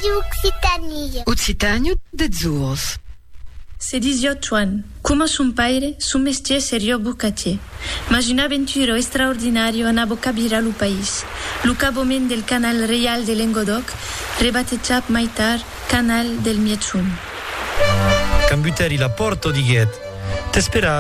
Occitanie. Occitânio de Azores. Se 18 anni, come son padre, son mestiere serio bucatier. Ma une aventure extraordinario anavo capire lo país. Lo cabomen del canal real de Languedoc, rebattezzato mai tard Canal del Mietsun. Cambuteri la porto di Ghet. Te speravi